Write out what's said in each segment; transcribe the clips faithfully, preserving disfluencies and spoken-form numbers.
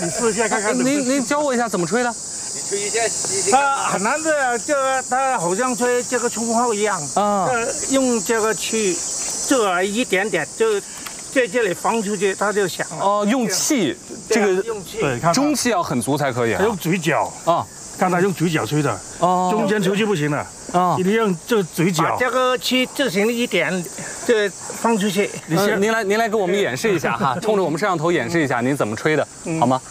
你试一下看看。 您您教我一下怎么吹的？ 你吹一下， 它很难的，这个它好像吹这个冲号一样啊，呃，用这个去这一点点就在这里放出去，它就响了。 哦，用气，这个用气， 对，中气要很足才可以。 用嘴角啊，刚才用嘴角吹的，哦，中间出去不行了。啊，一定用这嘴角，把这个气进行一点，这放出去。 您您来您来给我们演示一下哈，冲着我们摄像头演示一下您怎么吹的，好吗？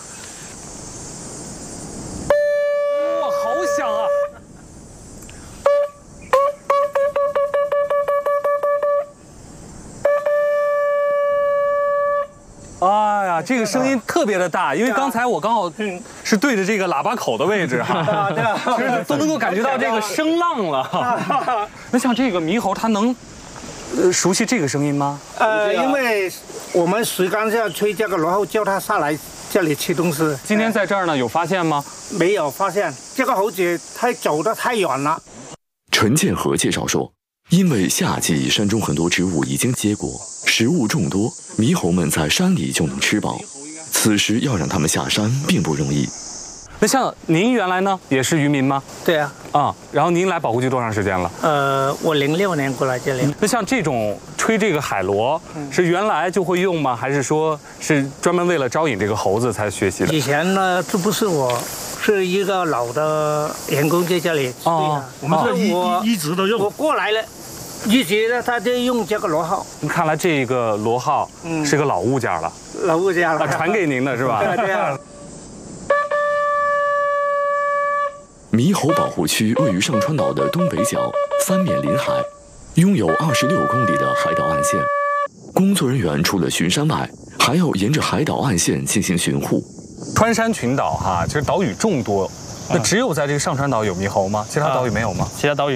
哇，好响啊！哎呀，这个声音特别的大，因为刚才我刚好是对着这个喇叭口的位置哈，其实都能够感觉到这个声浪了。那像这个猕猴，它能呃熟悉这个声音吗？ 呃，因为我们水缸下吹这个螺号，叫它下来这里吃东西。 今天在这儿呢，有发现吗？ 没有发现，这个猴子它走得太远了。 陈建和介绍说，因为夏季山中很多植物已经结果，食物众多，猕猴们在山里就能吃饱。此时要让它们下山并不容易。 那像您原来呢，也是渔民吗？ 对啊。 啊，然后您来保护区多长时间了？ 呃，我零六年过来这里。 那像这种吹这个海螺，是原来就会用吗？还是说是专门为了招引这个猴子才学习的？ 以前呢，这不是我，是一个老的员工在这里吹的。我们这一一直都用。我过来了。一直呢，他就用这个螺号。 看来这个螺号是个老物件了， 老物件了， 啊，传给您的是吧？ 对呀。 猕猴保护区位于上川岛的东北角，三面临海，拥有二十六公里的海岛岸线。工作人员除了巡山外，还要沿着海岛岸线进行巡护。 川山群岛哈，其实岛屿众多，那只有在这个上川岛有猕猴吗？其他岛屿没有吗？ 其他岛屿。